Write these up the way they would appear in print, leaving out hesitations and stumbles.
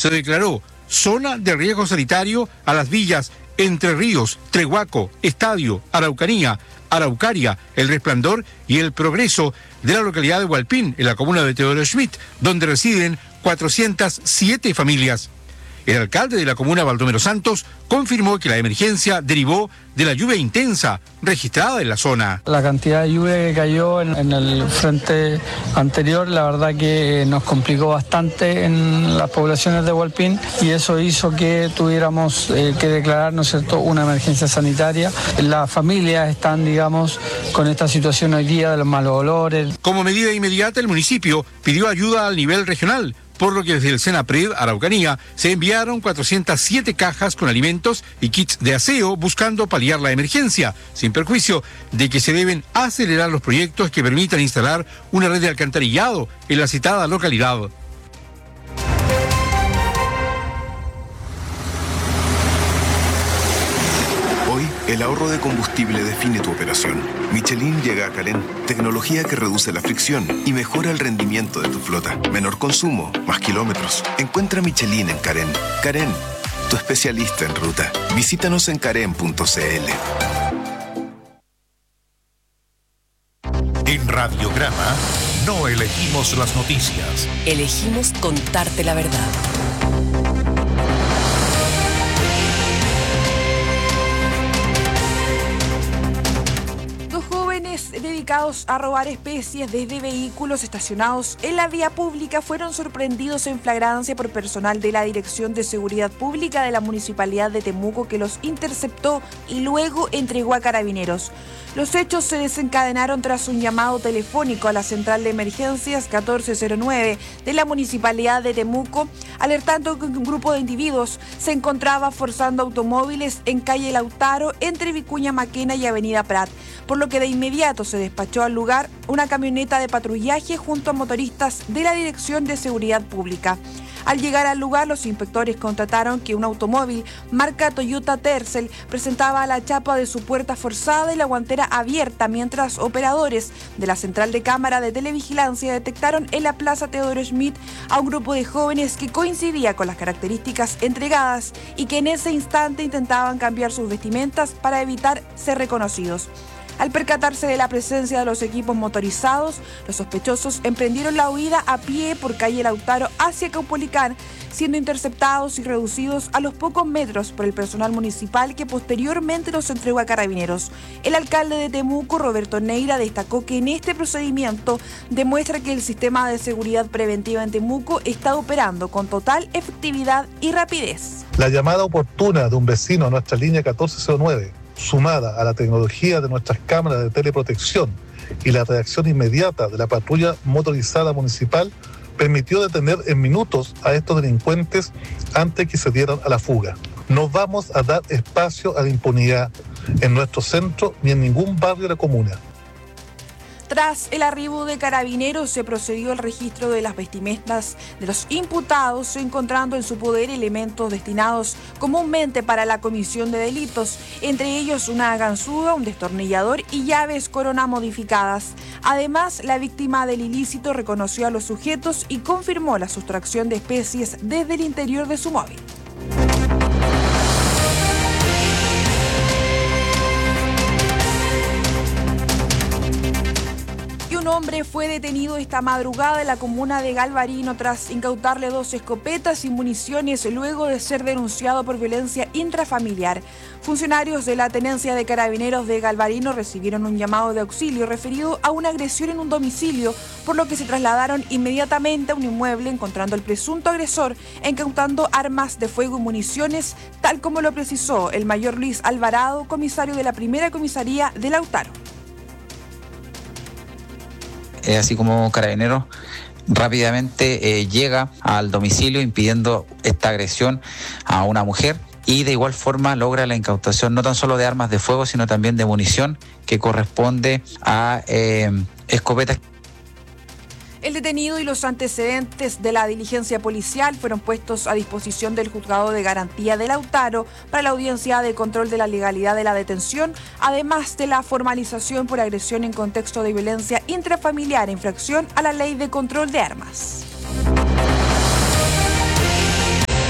se declaró zona de riesgo sanitario a las villas Entre Ríos, Trehuaco, Estadio, Araucanía, Araucaria, El Resplandor y El Progreso de la localidad de Hualpín, en la comuna de Teodoro Schmidt, donde residen 407 familias. El alcalde de la comuna, Baldomero Santos, confirmó que la emergencia derivó de la lluvia intensa registrada en la zona. La cantidad de lluvia que cayó en el frente anterior, la verdad que nos complicó bastante en las poblaciones de Hualpín y eso hizo que tuviéramos que declarar, ¿no es cierto?, una emergencia sanitaria. Las familias están, digamos, con esta situación hoy día de los malos olores. Como medida inmediata, el municipio pidió ayuda al nivel regional, por lo que desde el Senapred, Araucanía, se enviaron 407 cajas con alimentos y kits de aseo buscando paliar la emergencia, sin perjuicio de que se deben acelerar los proyectos que permitan instalar una red de alcantarillado en la citada localidad. Hoy, el ahorro de combustible define tu operación. Michelin llega a Carén, tecnología que reduce la fricción y mejora el rendimiento de tu flota. Menor consumo, más kilómetros. Encuentra Michelin en Carén. Carén, tu especialista en ruta. Visítanos en carén.cl. En Radiograma no elegimos las noticias. Elegimos contarte la verdad. Dedicados a robar especies desde vehículos estacionados en la vía pública fueron sorprendidos en flagrancia por personal de la Dirección de Seguridad Pública de la Municipalidad de Temuco, que los interceptó y luego entregó a Carabineros. Los hechos se desencadenaron tras un llamado telefónico a la central de emergencias 1409 de la Municipalidad de Temuco, alertando que un grupo de individuos se encontraba forzando automóviles en calle Lautaro entre Vicuña Maquena y Avenida Prat, por lo que de inmediato se despachó al lugar una camioneta de patrullaje junto a motoristas de la Dirección de Seguridad Pública. Al llegar al lugar, los inspectores constataron que un automóvil marca Toyota Tercel presentaba la chapa de su puerta forzada y la guantera abierta, mientras operadores de la central de cámara de televigilancia detectaron en la plaza Teodoro Schmidt a un grupo de jóvenes que coincidía con las características entregadas y que en ese instante intentaban cambiar sus vestimentas para evitar ser reconocidos. Al percatarse de la presencia de los equipos motorizados, los sospechosos emprendieron la huida a pie por calle Lautaro hacia Caupolicán, siendo interceptados y reducidos a los pocos metros por el personal municipal, que posteriormente los entregó a Carabineros. El alcalde de Temuco, Roberto Neira, destacó que en este procedimiento demuestra que el sistema de seguridad preventiva en Temuco está operando con total efectividad y rapidez. La llamada oportuna de un vecino a nuestra línea 1409, sumada a la tecnología de nuestras cámaras de teleprotección y la reacción inmediata de la patrulla motorizada municipal, permitió detener en minutos a estos delincuentes antes que se dieran a la fuga. No vamos a dar espacio a la impunidad en nuestro centro ni en ningún barrio de la comuna. Tras el arribo de Carabineros, se procedió al registro de las vestimentas de los imputados, encontrando en su poder elementos destinados comúnmente para la comisión de delitos, entre ellos una ganzúa, un destornillador y llaves corona modificadas. Además, la víctima del ilícito reconoció a los sujetos y confirmó la sustracción de especies desde el interior de su móvil. Un hombre fue detenido esta madrugada en la comuna de Galvarino tras incautarle 2 escopetas y municiones luego de ser denunciado por violencia intrafamiliar. Funcionarios de la Tenencia de Carabineros de Galvarino recibieron un llamado de auxilio referido a una agresión en un domicilio, por lo que se trasladaron inmediatamente a un inmueble, encontrando al presunto agresor e incautando armas de fuego y municiones, tal como lo precisó el mayor Luis Alvarado, comisario de la primera comisaría de Lautaro. Así como Carabineros rápidamente llega al domicilio impidiendo esta agresión a una mujer y de igual forma logra la incautación no tan solo de armas de fuego, sino también de munición que corresponde a escopetas. El detenido y los antecedentes de la diligencia policial fueron puestos a disposición del Juzgado de Garantía de Lautaro para la audiencia de control de la legalidad de la detención, además de la formalización por agresión en contexto de violencia intrafamiliar, infracción a la Ley de Control de Armas.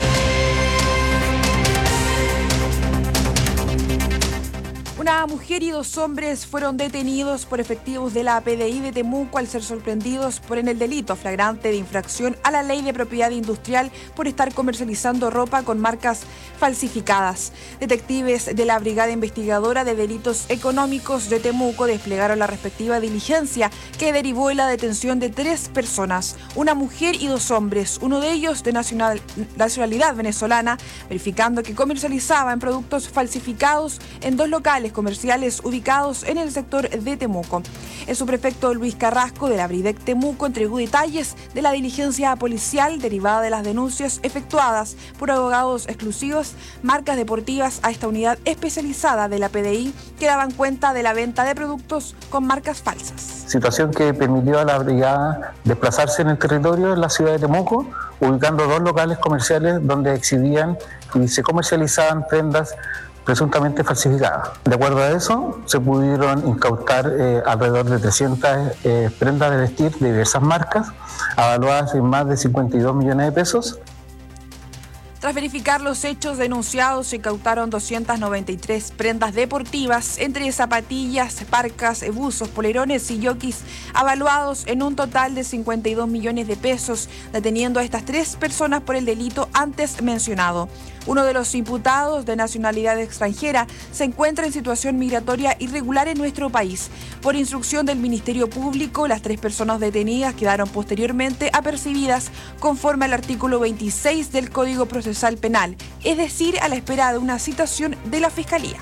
mujer y 2 hombres fueron detenidos por efectivos de la PDI de Temuco al ser sorprendidos por el delito flagrante de infracción a la ley de propiedad industrial por estar comercializando ropa con marcas falsificadas. Detectives de la Brigada Investigadora de Delitos Económicos de Temuco desplegaron la respectiva diligencia que derivó en la detención de 3 personas, una mujer y 2 hombres, uno de ellos de nacionalidad venezolana, verificando que comercializaban productos falsificados en 2 locales comerciales ubicados en el sector de Temuco. El subprefecto Luis Carrasco de la Bridec Temuco entregó detalles de la diligencia policial derivada de las denuncias efectuadas por abogados exclusivos, marcas deportivas a esta unidad especializada de la PDI que daban cuenta de la venta de productos con marcas falsas. Situación que permitió a la brigada desplazarse en el territorio de la ciudad de Temuco, ubicando 2 locales comerciales donde exhibían y se comercializaban prendas presuntamente falsificadas. De acuerdo a eso, se pudieron incautar alrededor de 300 prendas de vestir de diversas marcas, avaluadas en más de 52 millones de pesos. Tras verificar los hechos denunciados, se incautaron 293 prendas deportivas, entre zapatillas, parcas, buzos, polerones y jockeys, avaluados en un total de 52 millones de pesos, deteniendo a estas 3 personas por el delito antes mencionado. Uno de los imputados, de nacionalidad extranjera, se encuentra en situación migratoria irregular en nuestro país. Por instrucción del Ministerio Público, las 3 personas detenidas quedaron posteriormente apercibidas conforme al artículo 26 del Código Procesal Penal, es decir, a la espera de una citación de la Fiscalía.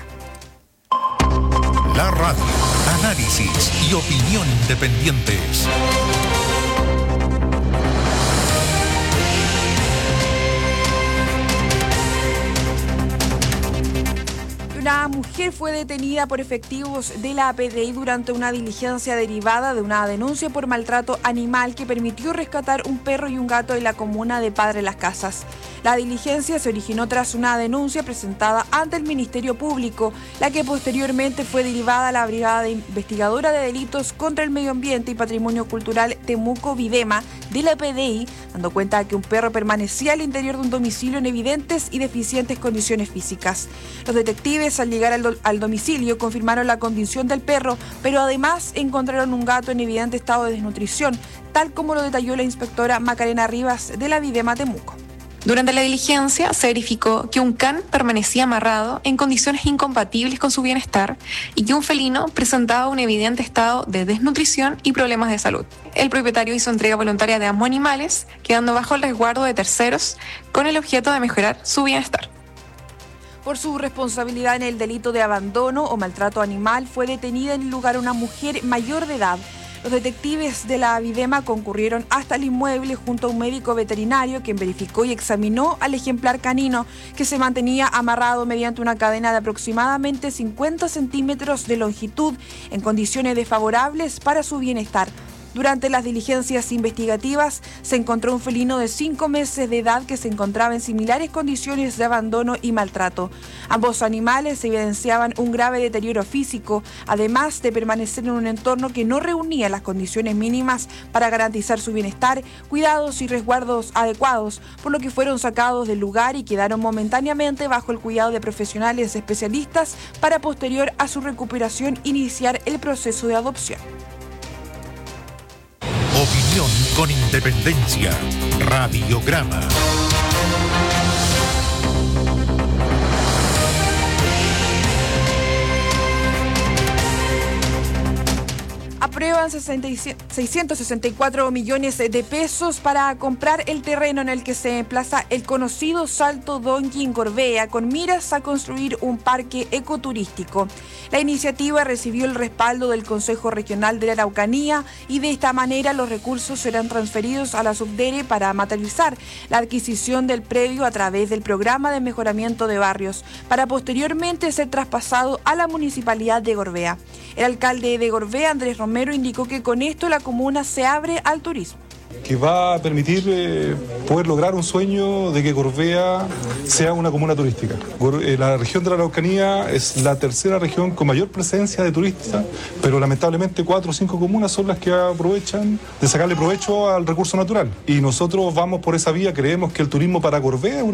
La radio, análisis y opinión independientes. Una mujer fue detenida por efectivos de la PDI durante una diligencia derivada de una denuncia por maltrato animal que permitió rescatar un perro y un gato en la comuna de Padre Las Casas. La diligencia se originó tras una denuncia presentada ante el Ministerio Público, la que posteriormente fue derivada a la Brigada Investigadora de Delitos contra el Medio Ambiente y Patrimonio Cultural Temuco Videma de la PDI, dando cuenta de que un perro permanecía al interior de un domicilio en evidentes y deficientes condiciones físicas. Los detectives, al llegar al domicilio, confirmaron la condición del perro, pero además encontraron un gato en evidente estado de desnutrición, tal como lo detalló la inspectora Macarena Rivas de la Videma Temuco. Durante la diligencia se verificó que un can permanecía amarrado en condiciones incompatibles con su bienestar y que un felino presentaba un evidente estado de desnutrición y problemas de salud. El propietario hizo entrega voluntaria de ambos animales, quedando bajo el resguardo de terceros con el objeto de mejorar su bienestar. Por su responsabilidad en el delito de abandono o maltrato animal, fue detenida en el lugar una mujer mayor de edad. Los detectives de la Videma concurrieron hasta el inmueble junto a un médico veterinario quien verificó y examinó al ejemplar canino que se mantenía amarrado mediante una cadena de aproximadamente 50 centímetros de longitud en condiciones desfavorables para su bienestar. Durante las diligencias investigativas se encontró un felino de 5 meses de edad que se encontraba en similares condiciones de abandono y maltrato. Ambos animales evidenciaban un grave deterioro físico, además de permanecer en un entorno que no reunía las condiciones mínimas para garantizar su bienestar, cuidados y resguardos adecuados, por lo que fueron sacados del lugar y quedaron momentáneamente bajo el cuidado de profesionales especialistas para posterior a su recuperación iniciar el proceso de adopción. Opinión con independencia. Radiograma. Aprueban 664 millones de pesos para comprar el terreno en el que se emplaza el conocido Salto Donkey en Gorbea, con miras a construir un parque ecoturístico. La iniciativa recibió el respaldo del Consejo Regional de la Araucanía y de esta manera los recursos serán transferidos a la Subdere para materializar la adquisición del predio a través del programa de mejoramiento de barrios, para posteriormente ser traspasado a la Municipalidad de Gorbea. El alcalde de Gorbea, Andrés Romero, indicó que con esto la comuna se abre al turismo. Que va a permitir poder lograr un sueño de que Gorbea sea una comuna turística. La región de la Araucanía es la tercera región con mayor presencia de turistas, pero lamentablemente 4 o 5 comunas son las que aprovechan de sacarle provecho al recurso natural. Y nosotros vamos por esa vía, creemos que el turismo para Gorbea es